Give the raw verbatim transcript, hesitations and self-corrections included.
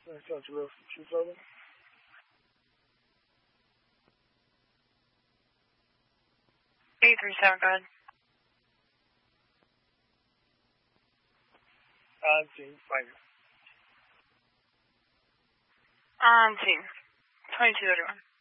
那下去了十三。 eight three seven, go ahead. 安静，欢迎。 On team. twenty-two thirty-one.